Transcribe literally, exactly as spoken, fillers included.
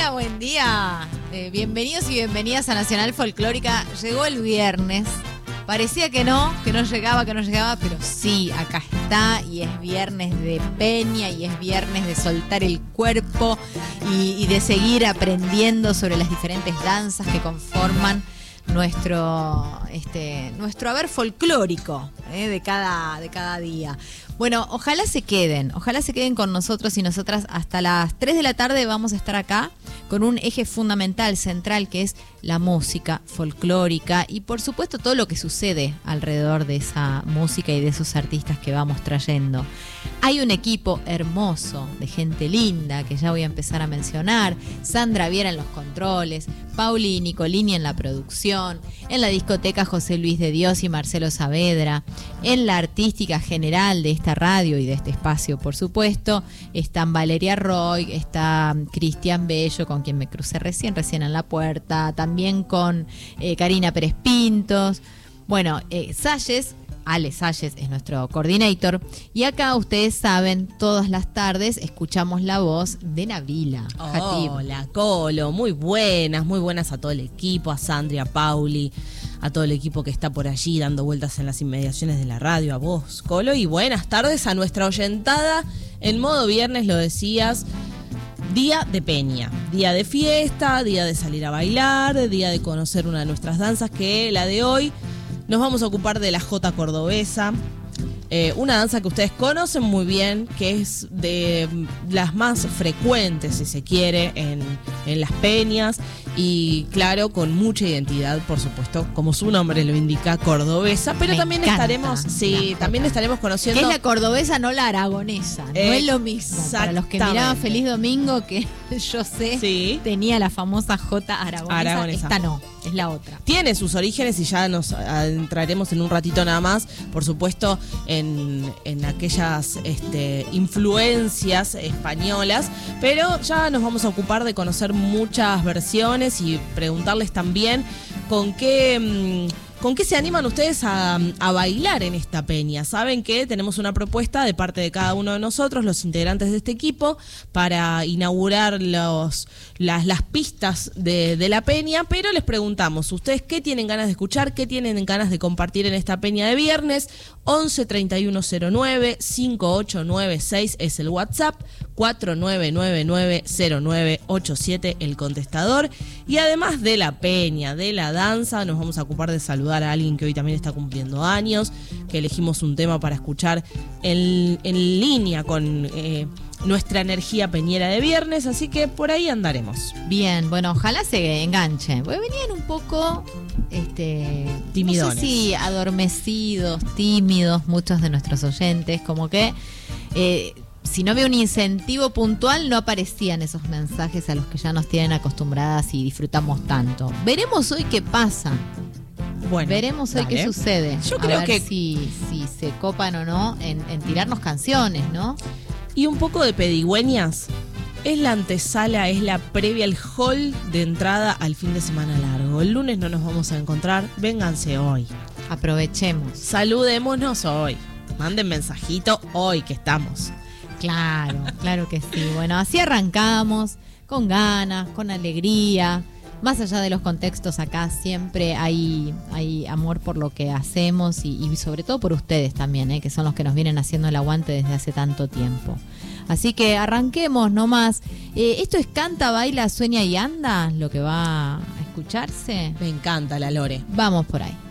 día, buen día. Eh, bienvenidos y bienvenidas a Nacional Folclórica. Llegó el viernes. Parecía que no, que no llegaba, que no llegaba, pero sí, acá está y es viernes de peña y es viernes de soltar el cuerpo y, y de seguir aprendiendo sobre las diferentes danzas que conforman nuestro, este, nuestro haber folclórico eh, de cada, de cada día. Bueno, ojalá se queden, ojalá se queden con nosotros y nosotras hasta las tres de la tarde. Vamos a estar acá con un eje fundamental, central, que es la música folclórica y por supuesto todo lo que sucede alrededor de esa música y de esos artistas que vamos trayendo. Hay un equipo hermoso de gente linda que ya voy a empezar a mencionar. Sandra Viera en los controles, Pauli y Nicolini en la producción, en la discoteca José Luis de Dios y Marcelo Saavedra, en la artística general de esta radio y de este espacio, por supuesto, están Valeria Roy, está Cristian Bello, con quien me crucé recién, recién en la puerta, también con eh, Karina Pérez Pintos, bueno, eh, Salles, Ale Salles es nuestro coordinator, y acá ustedes saben, todas las tardes escuchamos la voz de Nabila Jatib. Hola, Colo, muy buenas, muy buenas a todo el equipo, a Sandri, a Pauli, a todo el equipo que está por allí dando vueltas en las inmediaciones de la radio, a vos, Colo, y buenas tardes a nuestra oyentada en modo viernes, lo decías, día de peña, día de fiesta, día de salir a bailar, día de conocer una de nuestras danzas, que la de hoy nos vamos a ocupar de la jota cordobesa, eh, una danza que ustedes conocen muy bien, que es de las más frecuentes, si se quiere, en, en las peñas y claro, con mucha identidad, por supuesto, como su nombre lo indica, cordobesa, pero Me también estaremos, sí, también estaremos conociendo... Que es la cordobesa, no la aragonesa, no es lo mismo. Para los que miraban Feliz Domingo, que yo sé, sí, tenía la famosa jota aragonesa, aragonesa, esta no, es la otra. Tiene sus orígenes y ya nos adentraremos en un ratito nada más, por supuesto, en, en aquellas este, influencias españolas, pero ya nos vamos a ocupar de conocer muchas versiones y preguntarles también con qué... ¿Con qué se animan ustedes a, a bailar en esta peña? Saben que tenemos una propuesta de parte de cada uno de nosotros, los integrantes de este equipo, para inaugurar los, las, las pistas de, de la peña, pero les preguntamos, ¿ustedes qué tienen ganas de escuchar? ¿Qué tienen ganas de compartir en esta peña de viernes? once treinta y uno cero nueve cincuenta y ocho noventa y seis es el WhatsApp, cuatro nueve nueve nueve cero nueve ocho siete el contestador. Y además de la peña, de la danza, nos vamos a ocupar de saludar a alguien que hoy también está cumpliendo años, que elegimos un tema para escuchar en, en línea con eh, nuestra energía peñera de viernes, así que por ahí andaremos. Bien, bueno, ojalá se enganchen, porque venían un poco este, timidones. No sé si adormecidos, tímidos, muchos de nuestros oyentes, como que eh, si no había un incentivo puntual, no aparecían esos mensajes a los que ya nos tienen acostumbradas y disfrutamos tanto. Veremos hoy qué pasa. Bueno, veremos hoy dale. Qué sucede. Yo a creo ver que si, si se copan o no en, en tirarnos canciones, ¿no? Y un poco de pedigüeñas. Es la antesala, es la previa, el hall de entrada al fin de semana largo. El lunes no nos vamos a encontrar. Vénganse hoy. Aprovechemos. Saludémonos hoy. Manden mensajito hoy que estamos. Claro, claro que sí. Bueno, así arrancamos, con ganas, con alegría. Más allá de los contextos, acá siempre hay, hay amor por lo que hacemos y, y sobre todo por ustedes también, ¿eh? Que son los que nos vienen haciendo el aguante desde hace tanto tiempo. Así que arranquemos nomás. Eh, ¿Esto es Canta, Baila, Sueña y Anda? Lo que va a escucharse. Me encanta la Lore. Vamos por ahí.